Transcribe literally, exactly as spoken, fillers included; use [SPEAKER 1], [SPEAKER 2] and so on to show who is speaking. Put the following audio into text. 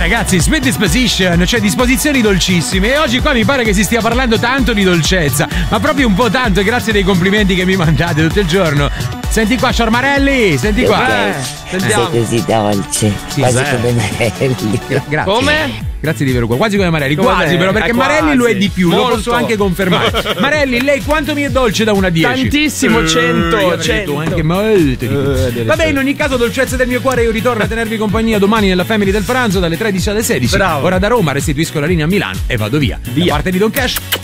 [SPEAKER 1] ragazzi, Sweet Disposition, cioè disposizioni dolcissime. E oggi qua mi pare che si stia parlando tanto di dolcezza, ma proprio un po' tanto, e grazie dei complimenti che mi mandate tutto il giorno. Senti qua, Sciarmarelli, senti qua.
[SPEAKER 2] Eh, sentiamo. Sei così dolce, sì, quasi beh. come Marelli.
[SPEAKER 1] Grazie.
[SPEAKER 2] Come?
[SPEAKER 1] Grazie di vero cuore, quasi come Marelli,
[SPEAKER 2] come
[SPEAKER 1] quasi
[SPEAKER 2] beh,
[SPEAKER 1] però perché
[SPEAKER 2] quasi.
[SPEAKER 1] Marelli lo è di più,
[SPEAKER 2] Molto.
[SPEAKER 1] lo posso anche confermare. Marelli, lei quanto mi è dolce da una a dieci?
[SPEAKER 2] Tantissimo, cento,
[SPEAKER 1] cento. Anche molto. Uh, Vabbè, in ogni caso, dolcezza del mio cuore, io ritorno a tenervi compagnia domani nella Family del Pranzo dalle tredici alle sedici.
[SPEAKER 2] Bravo.
[SPEAKER 1] Ora da Roma restituisco la linea a Milano e vado via. via. Da parte di Don Cash.